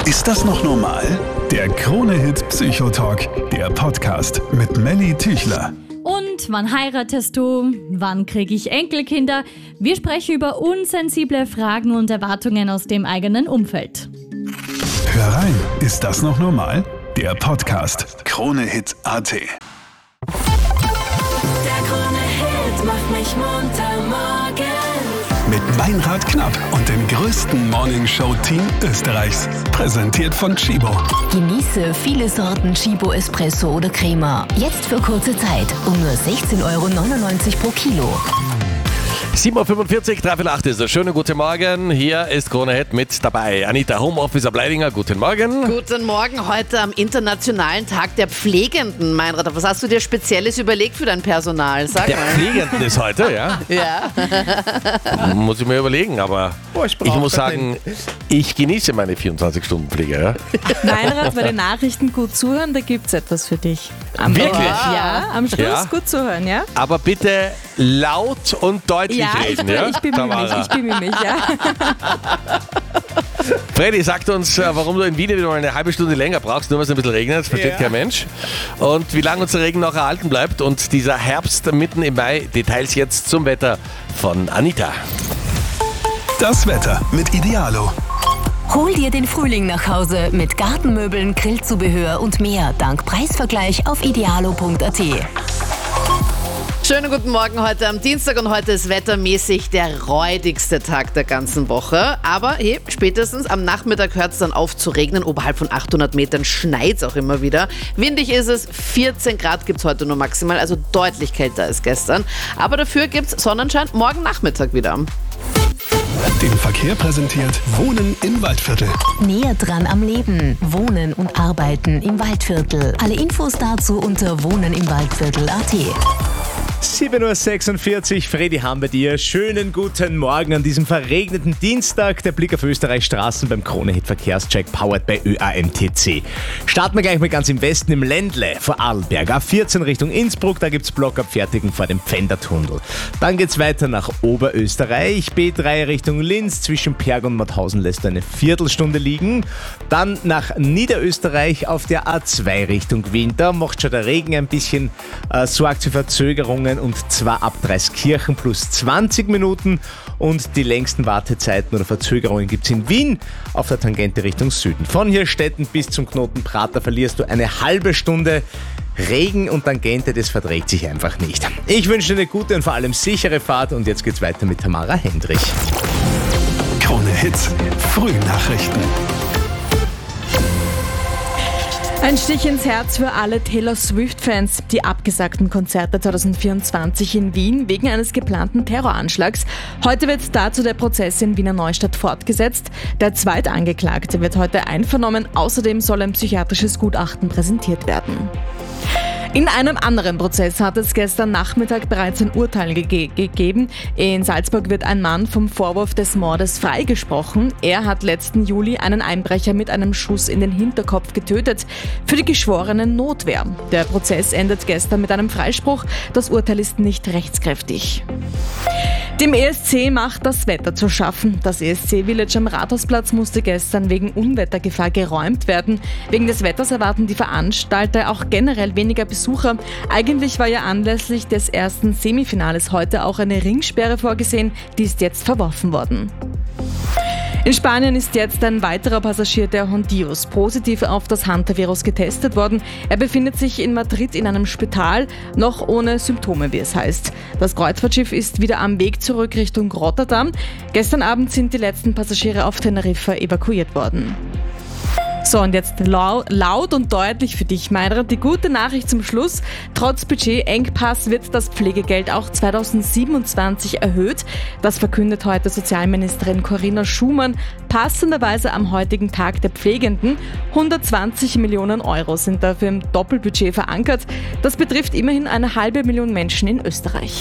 Ist das noch normal? Der Krone-Hit Psychotalk, der Podcast mit Melly Tüchler. Und wann heiratest du? Wann kriege ich Enkelkinder? Wir sprechen über unsensible Fragen und Erwartungen aus dem eigenen Umfeld. Hör rein, ist das noch normal? Der Podcast Krone-Hit.at. Der Krone-Hit macht mich munter morgen. Mit Meinrad Knapp und dem größten Morningshow-Team Österreichs. Präsentiert von Chibo. Genieße viele Sorten Chibo Espresso oder Crema. Jetzt für kurze Zeit um nur 16,99 € pro Kilo. 7.45 Uhr, 3:08 ist es. Schönen guten Morgen. Hier ist Krone-Hit mit dabei. Anita Homeofficer Bleidinger, guten Morgen. Guten Morgen, heute am Internationalen Tag der Pflegenden. Meinrad, was hast du dir Spezielles überlegt für dein Personal? Sag Der mal. Pflegenden ist heute, ja? Ja. Muss ich mir überlegen, aber ich muss sagen, ich genieße meine 24-Stunden-Pflege. Ja? Meinrad, bei den Nachrichten gut zuhören, da gibt es etwas für dich. Wirklich? Ja, am Schluss Ja. gut zuhören, ja? Aber bitte laut und deutlich reden, ja? ich bemühe mich, ja. Freddy, sagt uns, warum du in Wien wieder mal eine halbe Stunde länger brauchst, nur weil es ein bisschen regnet, das versteht kein Mensch. Und wie lange unser Regen noch erhalten bleibt und dieser Herbst mitten im Mai. Details jetzt zum Wetter von Anita. Das Wetter mit Idealo. Hol dir den Frühling nach Hause mit Gartenmöbeln, Grillzubehör und mehr dank Preisvergleich auf idealo.at. Schönen guten Morgen heute am Dienstag und heute ist wettermäßig der räudigste Tag der ganzen Woche. Aber hey, spätestens am Nachmittag hört es dann auf zu regnen. Oberhalb von 800 Metern schneit es auch immer wieder. Windig ist es, 14 Grad gibt es heute nur maximal, also deutlich kälter als gestern. Aber dafür gibt es Sonnenschein morgen Nachmittag wieder. Den Verkehr präsentiert Wohnen im Waldviertel. Näher dran am Leben. Wohnen und Arbeiten im Waldviertel. Alle Infos dazu unter wohnenimwaldviertel.at. 7.46 Uhr, Freddy Ham bei dir. Schönen guten Morgen an diesem verregneten Dienstag. Der Blick auf Österreichs Straßen beim Krone-Hit Verkehrscheck, powered bei ÖAMTC. Starten wir gleich mal ganz im Westen, im Ländle, vor Arlberg. A14 Richtung Innsbruck, da gibt's Blockabfertigung vor dem Pfändertunnel. Dann geht's weiter nach Oberösterreich. B3 Richtung Linz, zwischen Perg und Mauthausen lässt eine Viertelstunde liegen. Dann nach Niederösterreich auf der A2 Richtung Wien. Da macht schon der Regen ein bisschen sorgt für Verzögerungen. Und zwar ab Dreiskirchen plus 20 Minuten. Und die längsten Wartezeiten oder Verzögerungen gibt es in Wien auf der Tangente Richtung Süden. Von Hirstetten bis zum Knoten Prater verlierst du eine halbe Stunde. Regen und Tangente, das verträgt sich einfach nicht. Ich wünsche dir eine gute und vor allem sichere Fahrt. Und jetzt geht's weiter mit Tamara Hendrich. Krone-Hit Frühnachrichten. Ein Stich ins Herz für alle Taylor Swift-Fans. Die abgesagten Konzerte 2024 in Wien wegen eines geplanten Terroranschlags. Heute wird dazu der Prozess in Wiener Neustadt fortgesetzt. Der Zweitangeklagte wird heute einvernommen. Außerdem soll ein psychiatrisches Gutachten präsentiert werden. In einem anderen Prozess hat es gestern Nachmittag bereits ein Urteil gegeben. In Salzburg wird ein Mann vom Vorwurf des Mordes freigesprochen. Er hat letzten Juli einen Einbrecher mit einem Schuss in den Hinterkopf getötet. Für die geschworenen Notwehr. Der Prozess endet gestern mit einem Freispruch. Das Urteil ist nicht rechtskräftig. Dem ESC macht das Wetter zu schaffen. Das ESC Village am Rathausplatz musste gestern wegen Unwettergefahr geräumt werden. Wegen des Wetters erwarten die Veranstalter auch generell weniger Besucher. Eigentlich war ja anlässlich des ersten Semifinales heute auch eine Ringsperre vorgesehen. Die ist jetzt verworfen worden. In Spanien ist jetzt ein weiterer Passagier der Hondios positiv auf das Hantavirus getestet worden. Er befindet sich in Madrid in einem Spital, noch ohne Symptome, wie es heißt. Das Kreuzfahrtschiff ist wieder am Weg zurück Richtung Rotterdam. Gestern Abend sind die letzten Passagiere auf Teneriffa evakuiert worden. So, und jetzt laut und deutlich für dich, Meinrad, die gute Nachricht zum Schluss. Trotz Budgetengpass wird das Pflegegeld auch 2027 erhöht. Das verkündet heute Sozialministerin Corinna Schumann, passenderweise am heutigen Tag der Pflegenden. 120 Millionen Euro sind dafür im Doppelbudget verankert. Das betrifft immerhin 500.000 Menschen in Österreich.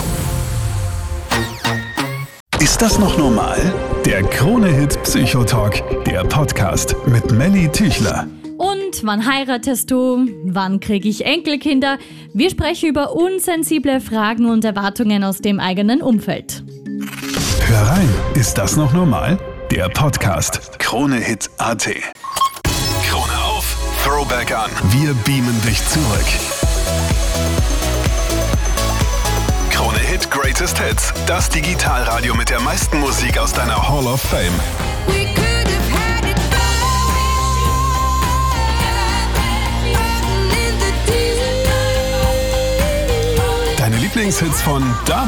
Ist das noch normal? Der Krone-Hit Psychotalk, der Podcast mit Melly Tüchler. Und wann heiratest du? Wann kriege ich Enkelkinder? Wir sprechen über unsensible Fragen und Erwartungen aus dem eigenen Umfeld. Hör rein, ist das noch normal? Der Podcast Krone-Hit.at. Throwback an. Wir beamen dich zurück. Krone Hit Greatest Hits. Das Digitalradio mit der meisten Musik aus deiner Hall of Fame. Deine Lieblingshits von damals.